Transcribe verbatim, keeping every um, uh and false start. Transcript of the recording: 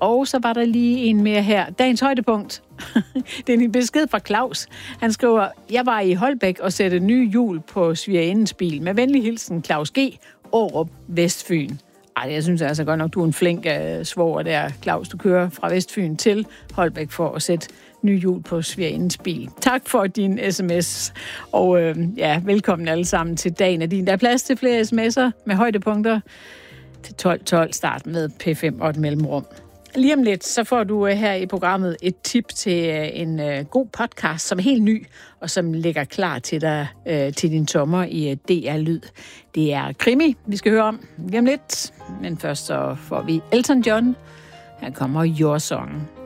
Og så var der lige en mere her. Dagens højdepunkt. Det er en besked fra Claus. Han skriver, jeg var i Holbæk og satte nye hjul på svigerindens bil. Med venlig hilsen, Claus G. Aarup, Vestfyn. Ej, jeg synes altså godt nok, du er en flink uh, svoger der, Claus. Du kører fra Vestfyn til Holbæk for at sætte nye hjul på svigerindens bil. Tak for din sms, og øh, ja, velkommen alle sammen til dagen af din. Der er plads til flere sms'er med højdepunkter til tolv tolv. Start med P fem og et mellemrum. Lige om lidt, så får du her i programmet et tip til en uh, god podcast, som er helt ny, og som ligger klar til dig, uh, til din sommer i uh, D R Lyd. Det er krimi, vi skal høre om lige om lidt. Men først så får vi Elton John. Her kommer Your Song.